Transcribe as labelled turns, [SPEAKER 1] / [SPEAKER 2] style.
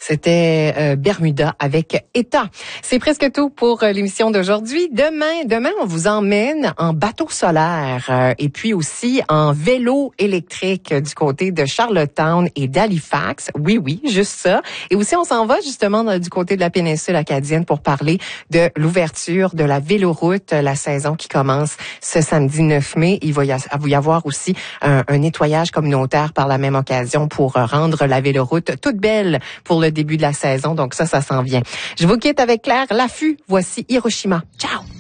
[SPEAKER 1] C'était Bermuda avec État. C'est presque tout pour l'émission d'aujourd'hui. Demain, on vous emmène en bateau solaire et puis aussi en vélo électrique du côté de Charlottetown et d'Halifax. Oui, juste ça. Et aussi, on s'en va justement du côté de la péninsule acadienne pour parler de l'ouverture de la véloroute, la saison qui commence ce samedi 9 mai. Il va y avoir aussi un nettoyage communautaire par la même occasion pour rendre la véloroute toute belle pour le début de la saison. Donc ça s'en vient. Je vous quitte avec Claire Laffut. Voici Hiroshima. Ciao!